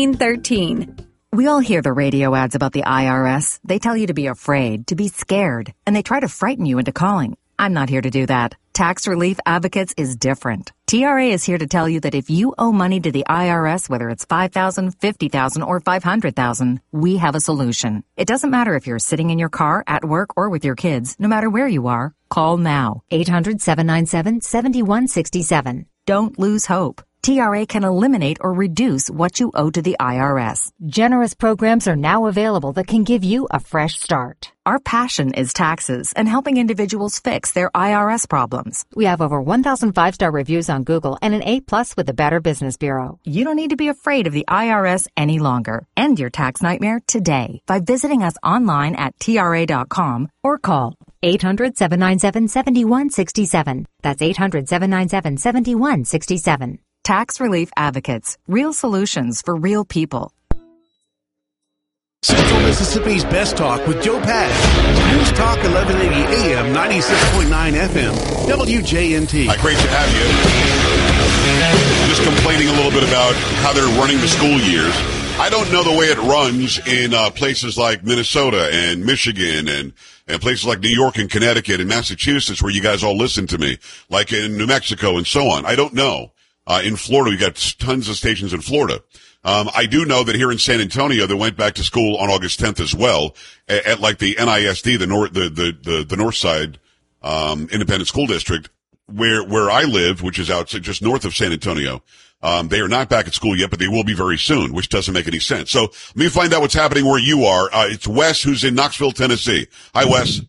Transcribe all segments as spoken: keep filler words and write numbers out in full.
thirteen thirteen. We all hear the radio ads about the I R S. They tell you to be afraid, to be scared, and they try to frighten you into calling. I'm not here to do that. Tax Relief Advocates is different. T R A is here to tell you that if you owe money to the I R S, whether it's five thousand dollars, fifty thousand dollars, or five hundred thousand dollars, we have a solution. It doesn't matter if you're sitting in your car, at work, or with your kids. No matter where you are, call now. eight hundred, seven nine seven, seven one six seven. Don't lose hope. T R A can eliminate or reduce what you owe to the I R S. Generous programs are now available that can give you a fresh start. Our passion is taxes and helping individuals fix their I R S problems. We have over one thousand five-star reviews on Google and an A plus with the Better Business Bureau. You don't need to be afraid of the I R S any longer. End your tax nightmare today by visiting us online at T R A dot com or call eight hundred, seven nine seven, seven one six seven. That's eight hundred, seven nine seven, seven one six seven. Tax Relief Advocates. Real solutions for real people. Central Mississippi's Best Talk with Joe Pags. News Talk eleven eighty A M, ninety-six point nine F M, W J N T. Hi, great to have you. Just complaining a little bit about how they're running the school years. I don't know the way it runs in uh, places like Minnesota and Michigan and, and places like New York and Connecticut and Massachusetts where you guys all listen to me, like in New Mexico and so on. I don't know. Uh, in Florida, we got tons of stations in Florida. Um, I do know that here in San Antonio, they went back to school on August tenth as well at, at like the N I S D, the north, the, the, the, the North Side, um, Independent School District, where, where I live, which is out just north of San Antonio. Um, they are not back at school yet, but they will be very soon, which doesn't make any sense. So let me find out what's happening where you are. Uh, it's Wes, who's in Knoxville, Tennessee. Hi, Wes.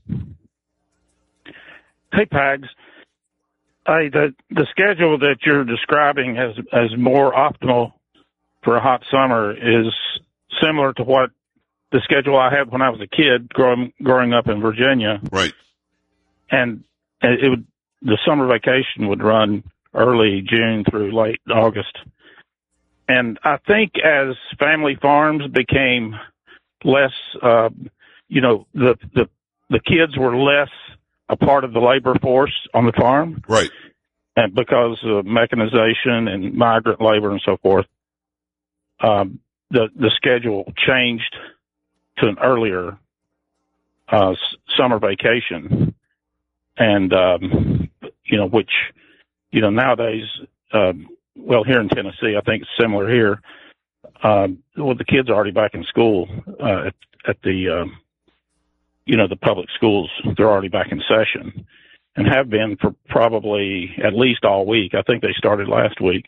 Hey, Pags. I, the the schedule that you're describing as as more optimal for a hot summer is similar to what the schedule I had when I was a kid growing growing up in Virginia. Right. And it would the summer vacation would run early June through late August. And I think as family farms became less, uh, you know, the the the kids were less a part of the labor force on the farm. Right. And because of mechanization and migrant labor and so forth, um, the, the schedule changed to an earlier, uh, s- summer vacation. And, um, you know, which, you know, nowadays, um, well, here in Tennessee, I think it's similar here. Um, well, the kids are already back in school, uh, at, at the, um, you know, the public schools, they're already back in session and have been for probably at least all week. I think they started last week.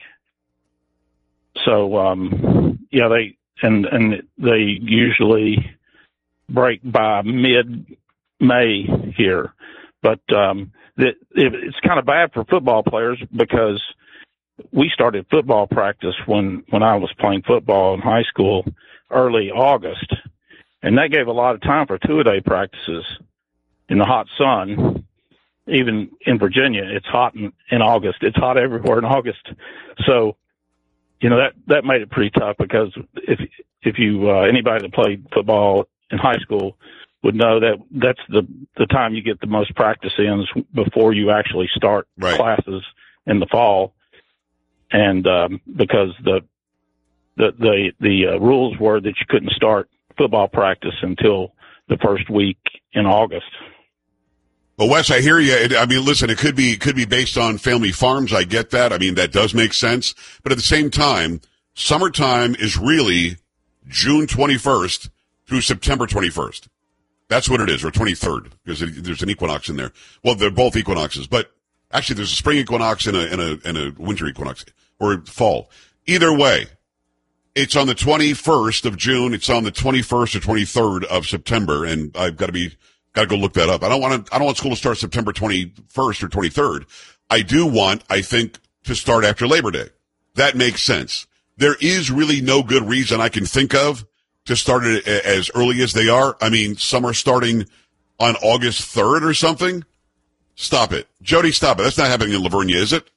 So, um, yeah, they, and, and they usually break by mid-May here. But, um, it, it, it's kind of bad for football players because we started football practice when, when I was playing football in high school early August. And that gave a lot of time for two-a-day practices in the hot sun. Even in Virginia, it's hot in, in August. It's hot everywhere in August. So, you know, that, that made it pretty tough because if, if you, uh, anybody that played football in high school would know that that's the, the time you get the most practice ins before you actually start right. classes in the fall. And, um, because the, the, the, the uh, rules were that you couldn't start football practice until the first week in August. Well, Wes, I hear you. I mean, listen, it could be, it could be based on family farms. I get that. I mean, that does make sense. But at the same time, summertime is really June twenty-first through September twenty-first. That's what it is, or twenty-third, because there's an equinox in there. Well, they're both equinoxes, but actually there's a spring equinox and a, and a, and a winter equinox, or fall. Either way, it's on the twenty-first of June. It's on the twenty-first or twenty-third of September, and I've got to be, got to go look that up. I don't want to, I don't want school to start September twenty-first or twenty-third. I do want, I think, to start after Labor Day. That makes sense. There is really no good reason I can think of to start it as early as they are. I mean, some are starting on August third or something. Stop it. Jody, stop it. That's not happening in Lavernia, is it?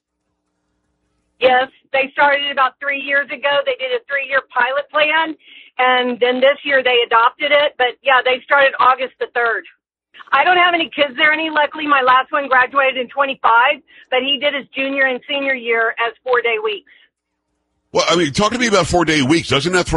Yes, they started about three years ago. They did a three-year pilot plan, and then this year they adopted it. But, yeah, they started August the third. I don't have any kids there any. Luckily, my last one graduated in twenty-five, but he did his junior and senior year as four-day weeks. Well, I mean, talk to me about four-day weeks. Doesn't that throw